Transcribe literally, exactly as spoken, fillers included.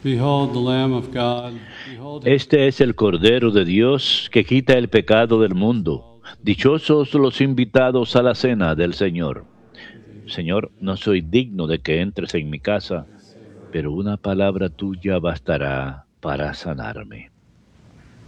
Behold the Lamb of God. Behold him. Este es el Cordero de Dios que quita el pecado del mundo. Dichosos los invitados a la cena del Señor. Señor, no soy digno de que entres en mi casa, pero una palabra tuya bastará para sanarme.